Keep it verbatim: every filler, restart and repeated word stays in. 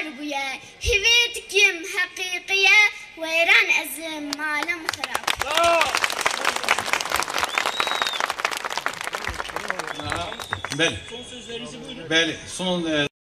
بويا هويتكم حقيقية ويران أزم معلم خراب. Bəli. Bəli. Son